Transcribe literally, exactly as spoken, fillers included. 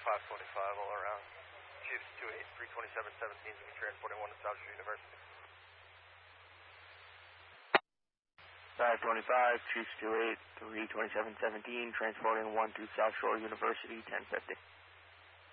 five twenty-five all around. Chiefs two eight, three twenty-seven seventeen to be transporting one to South Shore University. five twenty-five, Chiefs two eight, three twenty-seven seventeen, transporting one to South Shore University, ten fifty.